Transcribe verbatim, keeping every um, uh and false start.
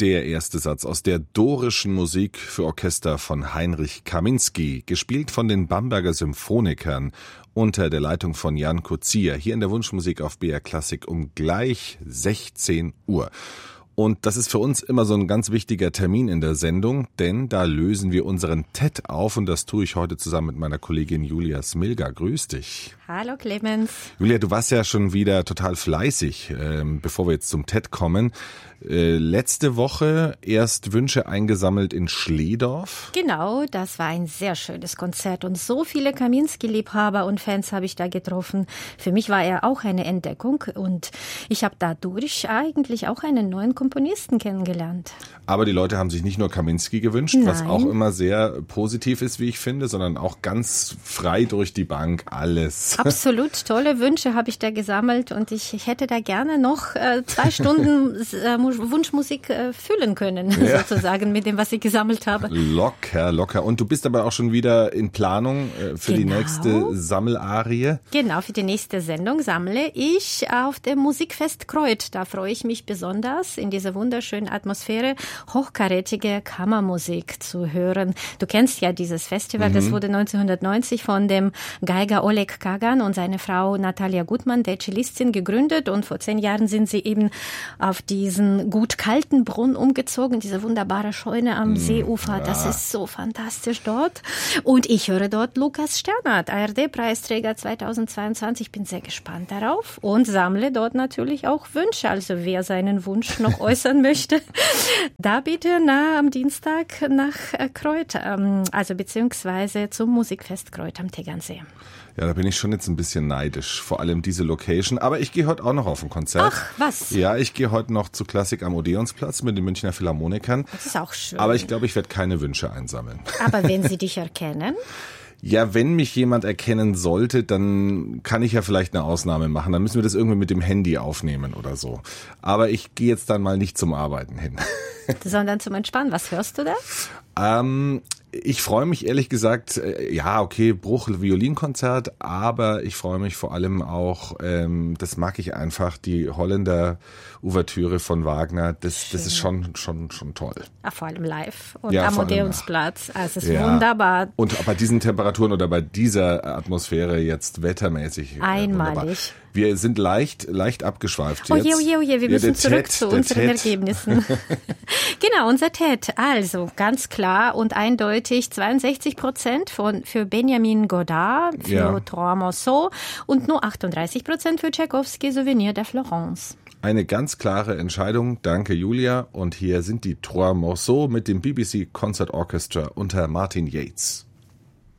Der erste Satz aus der dorischen Musik für Orchester von Heinrich Kaminski, gespielt von den Bamberger Symphonikern unter der Leitung von Jan Kozier, hier in der Wunschmusik auf B R Klassik um gleich sechzehn Uhr. Und das ist für uns immer so ein ganz wichtiger Termin in der Sendung, denn da lösen wir unseren T E D auf und das tue ich heute zusammen mit meiner Kollegin Julia Smilga. Grüß dich. Hallo Clemens. Julia, du warst ja schon wieder total fleißig, ähm, bevor wir jetzt zum T E D kommen. Äh, letzte Woche erst Wünsche eingesammelt in Schlehdorf. Genau, das war ein sehr schönes Konzert und so viele Kaminski-Liebhaber und Fans habe ich da getroffen. Für mich war er auch eine Entdeckung und ich habe dadurch eigentlich auch einen neuen Komponisten kennengelernt. Aber die Leute haben sich nicht nur Kaminski gewünscht, Nein. was auch immer sehr positiv ist, wie ich finde, sondern auch ganz frei durch die Bank alles. Absolut tolle Wünsche habe ich da gesammelt und ich, ich hätte da gerne noch äh, zwei Stunden äh, Wunschmusik äh, füllen können, ja. sozusagen, mit dem, was ich gesammelt habe. Locker, locker. Und du bist aber auch schon wieder in Planung äh, für genau. die nächste Sammelarie? Genau, für die nächste Sendung sammle ich auf dem Musikfest Kreuth. Da freue ich mich besonders, in dieser wunderschönen Atmosphäre hochkarätige Kammermusik zu hören. Du kennst ja dieses Festival, mhm. das wurde neunzehnhundertneunzig von dem Geiger Oleg Kagan und seine Frau Natalia Gutmann, der Cellistin, gegründet. Und vor zehn Jahren sind sie eben auf diesen Gut Kaltenbrunn umgezogen, diese wunderbare Scheune am mm, Seeufer. Ja. Das ist so fantastisch dort. Und ich höre dort Lukas Sternhardt, A R D-Preisträger zweitausendzweiundzwanzig. Ich bin sehr gespannt darauf und sammle dort natürlich auch Wünsche. Also wer seinen Wunsch noch äußern möchte, da bitte nah am Dienstag nach Kreuth, also beziehungsweise zum Musikfest Kreuth am Tegernsee. Ja, da bin ich schon jetzt ein bisschen neidisch, vor allem diese Location. Aber ich gehe heute auch noch auf ein Konzert. Ach, was? Ja, ich gehe heute noch zu Klassik am Odeonsplatz mit den Münchner Philharmonikern. Das ist auch schön. Aber ich glaube, ich werde keine Wünsche einsammeln. Aber wenn sie dich erkennen? Ja, wenn mich jemand erkennen sollte, dann kann ich ja vielleicht eine Ausnahme machen. Dann müssen wir das irgendwie mit dem Handy aufnehmen oder so. Aber ich gehe jetzt dann mal nicht zum Arbeiten hin. Sondern zum Entspannen. Was hörst du da? Ähm, ich freue mich ehrlich gesagt, äh, ja, okay, Bruch, Violinkonzert, aber ich freue mich vor allem auch, ähm, das mag ich einfach, die Holländer Ouvertüre von Wagner, das, das ist schon, schon, schon toll. Ja, vor allem live und ja, am Odeonsplatz, also es ist ja. wunderbar. Und bei diesen Temperaturen oder bei dieser Atmosphäre jetzt wettermäßig. Äh, Einmalig. Wunderbar. Wir sind leicht, leicht abgeschweift jetzt. Oje, oje, oje, wir ja, müssen zurück Ted, zu unseren Ted. Ergebnissen. Genau, unser T E D. Also, ganz klar und eindeutig zweiundsechzig Prozent von, für Benjamin Godard, für ja. Trois Morceaux und nur achtunddreißig Prozent für Tchaikovsky Souvenir de Florence. Eine ganz klare Entscheidung. Danke, Julia. Und hier sind die Trois Morceaux mit dem B B C Concert Orchestra unter Martin Yates.